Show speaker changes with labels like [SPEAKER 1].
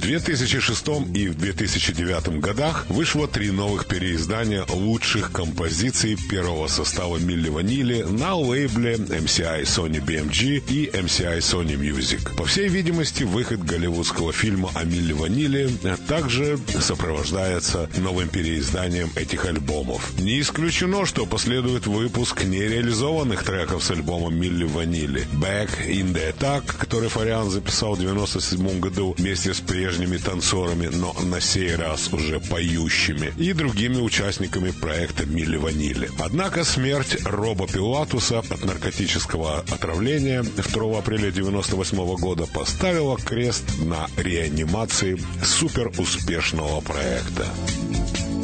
[SPEAKER 1] 2006 и в 2009 годах вышло 3 новых переиздания лучших композиций первого состава Милли Ванилли на лейбле MCI Sony BMG и MCI Sony Music. По всей видимости, выход голливудского фильма о Милли Ванилли также сопровождается новым переизданием этих альбомов. Не исключено, что последует выпуск нереализованных треков с альбома Милли Ванилли Back in the Attack, который Фариан записал в 1997 году вместе с прежними танцорами, но на сей раз уже поющими, и другими участниками проекта Милли Ванилли. Однако смерть Роба Пилатуса от наркотического отравления 2 апреля 1998 года поставила крест на реанимации суперуспешного проекта.